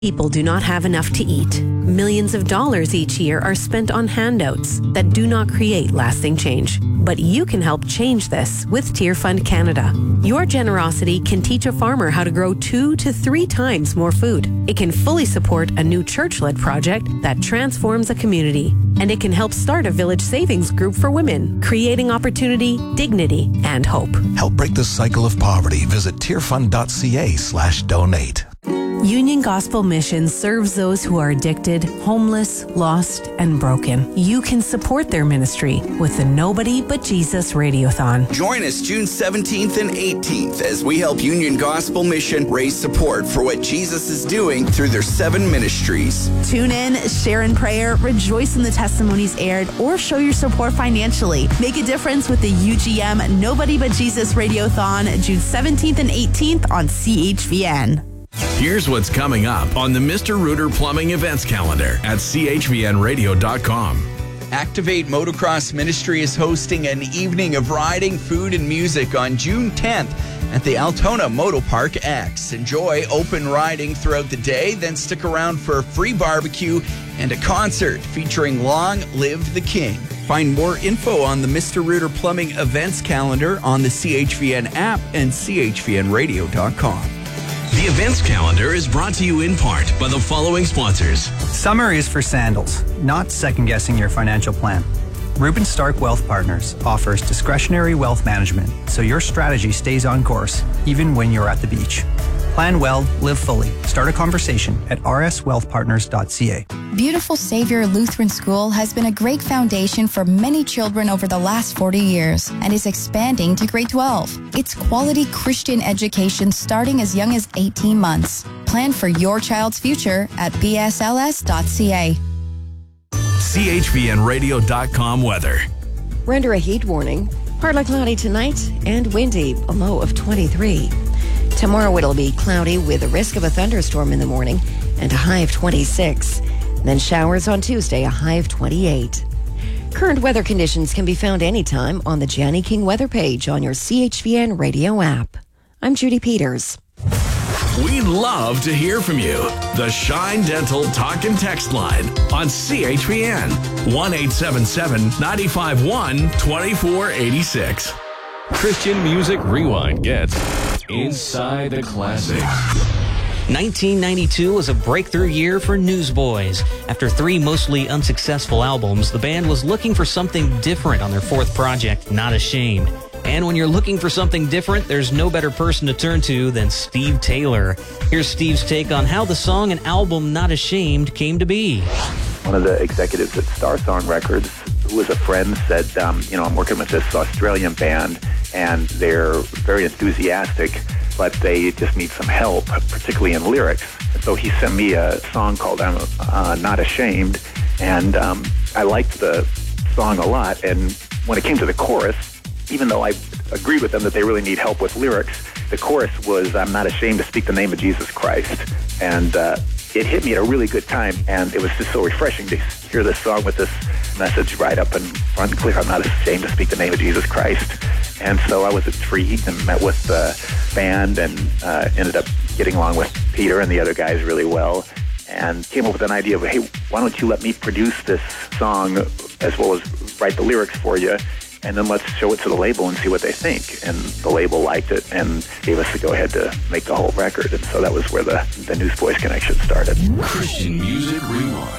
People do not have enough to eat. Millions of dollars each year are spent on handouts that do not create lasting change. But you can help change this with Tear Fund Canada. Your generosity can teach a farmer how to grow 2 to 3 times more food. It can fully support a new church-led project that transforms a community. And it can help start a village savings group for women, creating opportunity, dignity, and hope. Help break the cycle of poverty. Visit tearfund.ca/donate. Union Gospel Mission serves those who are addicted, homeless, lost, and broken. You can support their ministry with the Nobody But Jesus Radiothon. Join us June 17th and 18th as we help Union Gospel Mission raise support for what Jesus is doing through their 7 ministries. Tune in, share in prayer, rejoice in the testimonies aired, or show your support financially. Make a difference with the UGM Nobody But Jesus Radiothon, June 17th and 18th on CHVN. Here's what's coming up on the Mr. Rooter Plumbing events calendar at chvnradio.com. Activate Motocross Ministry is hosting an evening of riding, food, and music on June 10th at the Altona Moto Park X. Enjoy open riding throughout the day, then stick around for a free barbecue and a concert featuring Long Live the King. Find more info on the Mr. Rooter Plumbing events calendar on the CHVN app and chvnradio.com. The events calendar is brought to you in part by the following sponsors. Summer is for sandals, not second-guessing your financial plan. Reuben Stark Wealth Partners offers discretionary wealth management so your strategy stays on course even when you're at the beach. Plan well, live fully. Start a conversation at rswealthpartners.ca. Beautiful Savior Lutheran School has been a great foundation for many children over the last 40 years and is expanding to grade 12. It's quality Christian education starting as young as 18 months. Plan for your child's future at bsls.ca. chvnradio.com weather. We're under a heat warning. Partly cloudy tonight and windy, a low of 23. Tomorrow it'll be cloudy with a risk of a thunderstorm in the morning and a high of 26. Then showers on Tuesday, a high of 28. Current weather conditions can be found anytime on the Janny King weather page on your CHVN radio app. I'm Judy Peters. We'd love to hear from you. The Shine Dental Talk and Text line on CHVN 1-877-951-2486. Christian Music Rewind gets Inside the Classics. 1992 was a breakthrough year for Newsboys. After 3 mostly unsuccessful albums, the band was looking for something different on their 4th project, Not Ashamed. And when you're looking for something different, there's no better person to turn to than Steve Taylor. Here's Steve's take on how the song and album Not Ashamed came to be. One of the executives at Star Song Records, who was a friend, said, I'm working with this Australian band, and they're very enthusiastic, but they just need some help, particularly in lyrics. And so he sent me a song called Not Ashamed, and I liked the song a lot. And when it came to the chorus, even though I agreed with them that they really need help with lyrics, the chorus was, I'm not ashamed to speak the name of Jesus Christ. And it hit me at a really good time, and it was just so refreshing to hear this song with this message right up and front and clear. I'm not ashamed to speak the name of Jesus Christ. And so I was intrigued and met with the band and ended up getting along with Peter and the other guys really well, and came up with an idea of, hey, why don't you let me produce this song as well as write the lyrics for you, and then let's show it to the label and see what they think. And the label liked it and gave us the go-ahead to make the whole record. And so that was where the Newsboys connection started. Christian Music Rewind.